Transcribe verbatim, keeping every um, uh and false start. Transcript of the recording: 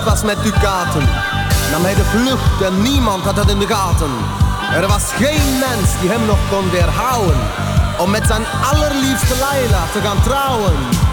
was met ducaten, nam hij de vlucht en niemand had het in de gaten. Er was geen mens die hem nog kon weerhouden om met zijn allerliefste Laila te gaan trouwen.